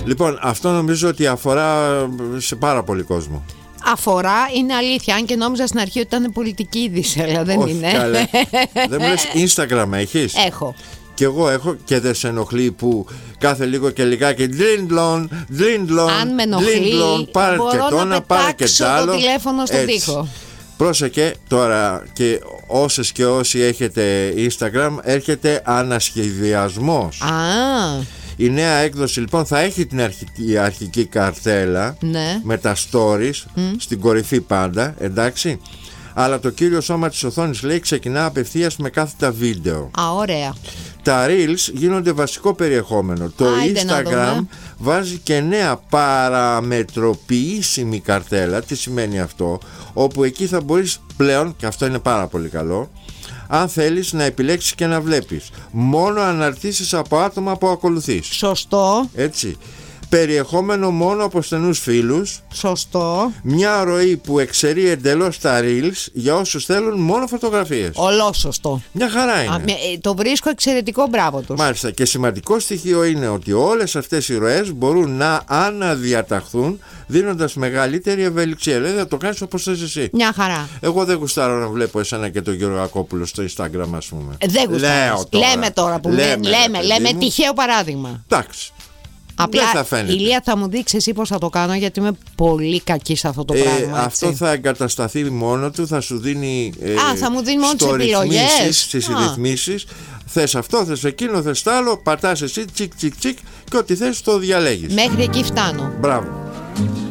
Λοιπόν, αυτό νομίζω ότι αφορά σε πάρα πολύ κόσμο. Αφορά, είναι αλήθεια. Αν και νόμιζα στην αρχή ότι ήταν πολιτική είδηση, αλλά δεν Όχι, είναι. Καλέ. Δεν μου λες Instagram έχεις? Έχω. Και εγώ έχω, και δεν σε ενοχλεί που κάθε λίγο και λιγάκι ντλίντλον, Αν με ενοχλεί, πάρε και μπορώ το να ένα, πάρε και πετάξω το άλλο. το τηλέφωνο στον Έτσι. τοίχο. Πρόσεχε τώρα, και όσες και όσοι έχετε Instagram, έρχεται ανασχεδιασμός. Η νέα έκδοση λοιπόν θα έχει την αρχική καρτέλα, Ναι. με τα stories στην κορυφή πάντα, εντάξει. Αλλά το κύριο σώμα της οθόνης, λέει, ξεκινά απευθείας με κάθετα βίντεο. Ωραία. Τα Reels γίνονται βασικό περιεχόμενο. Το Άιντε να Instagram δούμε. βάζει και νέα παραμετροποιήσιμη καρτέλα. Τι σημαίνει αυτό? Όπου εκεί θα μπορείς πλέον, και αυτό είναι πάρα πολύ καλό, αν θέλεις, να επιλέξεις και να βλέπεις μόνο αναρτήσεις από άτομα που ακολουθείς. Σωστό. Έτσι. Περιεχόμενο μόνο από στενούς φίλους. Σωστό. Μια ροή που εξαιρεί εντελώς τα Reels για όσους θέλουν μόνο φωτογραφίες. Ολόσωστο. Μια χαρά είναι. Το βρίσκω εξαιρετικό, μπράβο τους. Μάλιστα, και σημαντικό στοιχείο είναι ότι όλες αυτές οι ροές μπορούν να αναδιαταχθούν, δίνοντας μεγαλύτερη ευελιξία. Δηλαδή θα το κάνεις όπως θες εσύ. Μια χαρά. Εγώ δεν γουστάρω να βλέπω εσένα και τον Γιώργο Ακόπουλο στο Instagram, ας πούμε. Δεν γουστάρεις. Λέμε τώρα που λέμε μου. τυχαίο παράδειγμα. Εντάξει. Απλά, δεν θα φαίνεται. Ηλία, θα μου δείξει εσύ πώς θα το κάνω, γιατί είμαι πολύ κακή σε αυτό το πράγμα. Αυτό θα εγκατασταθεί μόνο του, θα σου δίνει. Θα μου δίνει μόνο τις επιλογές. Στις ρυθμίσεις. Θες αυτό, θες εκείνο, θες τ' άλλο. Πατάς εσύ, τσικ τσικ τσικ, και ό,τι θες το διαλέγεις. Μέχρι εκεί φτάνω. Μπράβο.